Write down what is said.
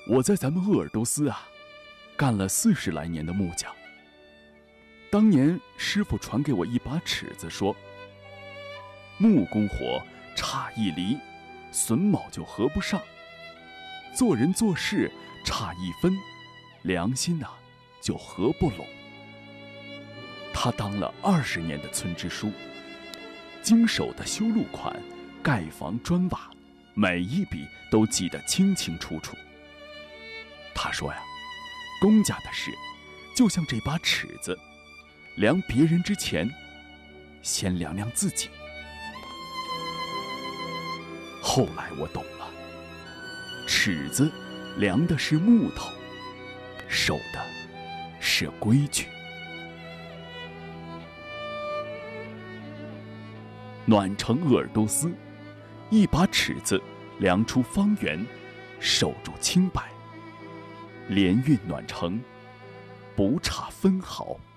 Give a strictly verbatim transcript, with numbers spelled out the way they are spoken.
我在咱们鄂尔多斯啊，干了四十来年的木匠。当年师傅传给我一把尺子，说：木工活差一厘，榫卯就合不上；做人做事差一分，良心呐、啊、就合不拢。他当了二十年的村支书，经手的修路款、盖房砖瓦，每一笔都记得清清楚楚。他说呀，公家的事就像这把尺子，量别人之前，先量量自己。后来我懂了，尺子量的是木头，守的是规矩。暖城鄂尔多斯，一把尺子量出方圆，守住清白，连运暖城，不差分毫。